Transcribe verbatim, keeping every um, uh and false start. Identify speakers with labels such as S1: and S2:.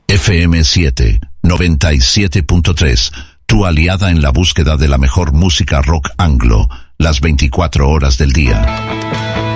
S1: F M siete, noventa y siete punto tres, tu aliada en la búsqueda de la mejor música rock anglo, las veinticuatro horas del día.